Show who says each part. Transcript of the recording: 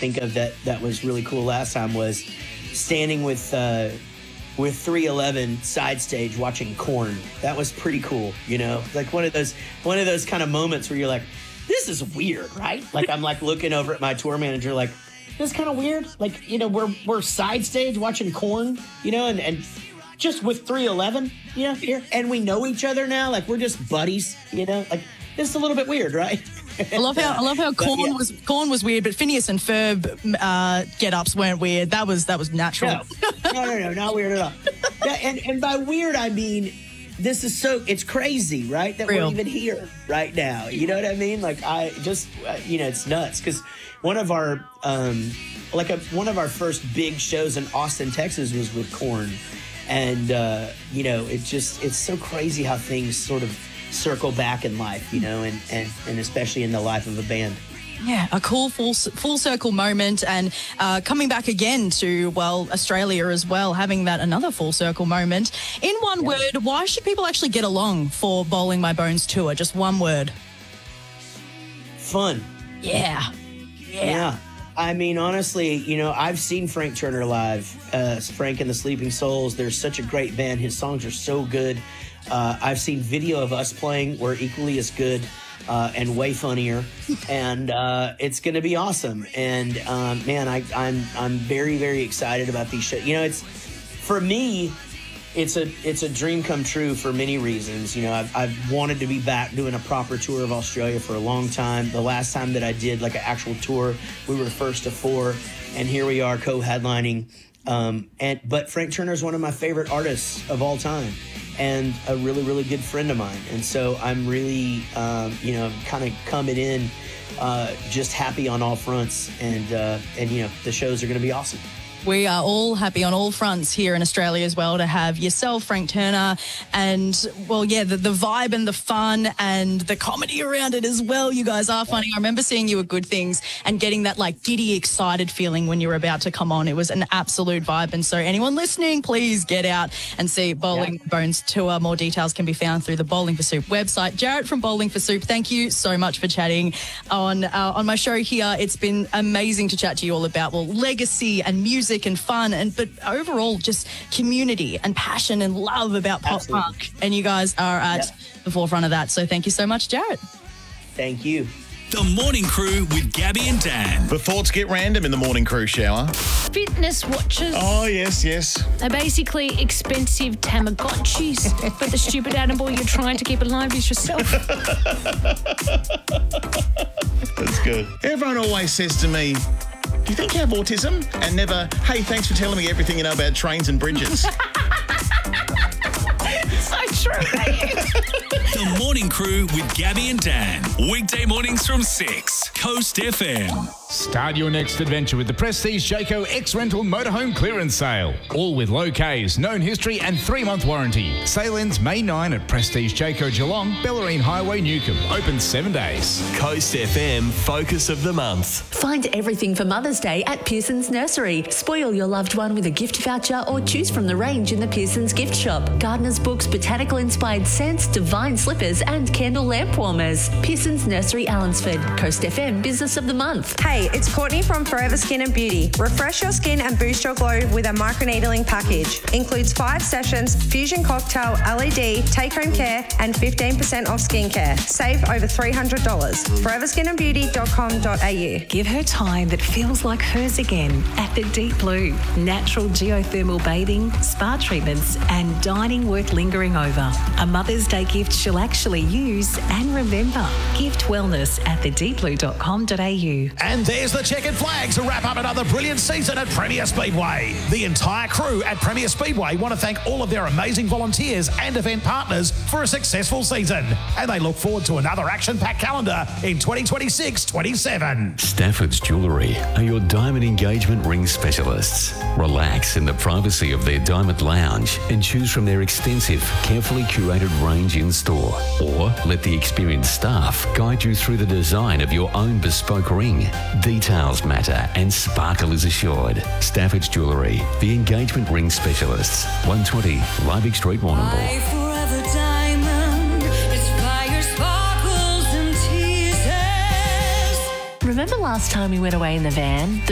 Speaker 1: think of that was really cool last time was standing with 311 side stage watching Korn. That was pretty cool, you know? Like one of those kind of moments where you're like, this is weird, right? Like I'm like looking over at my tour manager like, this is kind of weird. Like, you know, we're side stage watching Korn, you know, and just with 311, you know, here. And we know each other now. Like we're just buddies, you know? Like this is a little bit weird, right?
Speaker 2: I love how Korn was weird, but Phineas and Ferb get-ups weren't weird. That was natural.
Speaker 1: No, not weird at all. Yeah, and by weird I mean this is it's crazy, right? That
Speaker 2: Real.
Speaker 1: We're even here right now. You know what I mean? Like I just you know, it's nuts because one of our one of our first big shows in Austin, Texas was with Korn, and you know, it's so crazy how things sort of circle back in life, you know, and especially in the life of a band.
Speaker 2: Yeah, a cool full circle moment, and coming back again to, well, Australia as well, having that another full circle moment. In one word, why should people actually get along for Bowling My Bones tour? Just one word.
Speaker 1: Fun.
Speaker 2: Yeah.
Speaker 1: I mean, honestly, you know, I've seen Frank Turner live, Frank and the Sleeping Souls. They're such a great band. His songs are so good. I've seen video of us playing. We're equally as good and way funnier. And it's going to be awesome. And, man, I'm very, very excited about these shows. You know, for me, it's a dream come true for many reasons. You know, I've wanted to be back doing a proper tour of Australia for a long time. The last time that I did like an actual tour, we were first of 4, and here we are co-headlining. But Frank Turner is one of my favorite artists of all time, and a really, really good friend of mine. And so I'm really, you know, kind of coming in just happy on all fronts, and you know, the shows are going to be awesome.
Speaker 2: We are all happy on all fronts here in Australia as well to have yourself, Frank Turner, and, well, yeah, the vibe and the fun and the comedy around it as well. You guys are funny. I remember seeing you at Good Things and getting that, like, giddy, excited feeling when you were about to come on. It was an absolute vibe. And so anyone listening, please get out and see Bowling Bones Tour. More details can be found through the Bowling for Soup website. Jarrett from Bowling for Soup, thank you so much for chatting on my show here. It's been amazing to chat to you all about, well, legacy and music and fun, but overall just community and passion and love about pop punk. And you guys are at the forefront of that. So thank you so much, Jarrett.
Speaker 1: Thank you.
Speaker 3: The Morning Crew with Gabby and Dan.
Speaker 4: The thoughts get random in the Morning Crew shower.
Speaker 5: Fitness watches.
Speaker 4: Oh, yes.
Speaker 5: They're basically expensive Tamagotchis, but the stupid animal you're trying to keep alive is yourself.
Speaker 4: That's good. Everyone always says to me, do you think you have autism? And never, hey, thanks for telling me everything you know about trains and bridges.
Speaker 5: So true.
Speaker 3: The Morning Crew with Gabby and Dan. Weekday mornings from 6. Coast FM.
Speaker 6: Start your next adventure with the Prestige Jayco X-Rental Motorhome Clearance Sale. All with low Ks, known history and 3-month warranty. Sale ends May 9 at Prestige Jayco Geelong, Bellarine Highway, Newcomb. Open 7 days.
Speaker 3: Coast FM Focus of the Month.
Speaker 7: Find everything for Mother's Day at Pearson's Nursery. Spoil your loved one with a gift voucher or choose from the range in the Pearson's gift shop. Gardener's books, botanical-inspired scents, divine slippers and candle lamp warmers. Pearson's Nursery, Allensford. Coast FM Business of the Month.
Speaker 8: Hey, it's Courtney from Forever Skin and Beauty. Refresh your skin and boost your glow with a microneedling package. Includes 5 sessions, fusion cocktail, LED, take-home care, and 15% off skincare. Save over $300. foreverskinandbeauty.com.au.
Speaker 9: Give her time that feels like hers again at the Deep Blue. Natural geothermal bathing, spa treatments, and dining worth lingering over. A Mother's Day gift she'll actually use and remember. Gift wellness at thedeepblue.com.au.
Speaker 10: And there's the checkered flag to wrap up another brilliant season at Premier Speedway. The entire crew at Premier Speedway want to thank all of their amazing volunteers and event partners for a successful season. And they look forward to another action-packed calendar in 2026-27.
Speaker 11: Stafford's Jewellery are your diamond engagement ring specialists. Relax in the privacy of their diamond lounge and choose from their extensive, carefully curated range in store. Or let the experienced staff guide you through the design of your own bespoke ring. Details matter and sparkle is assured. Stafford's Jewellery, the engagement ring specialists. 120 Liebig Street, Warrnambool.
Speaker 9: Remember last time we went away in the van?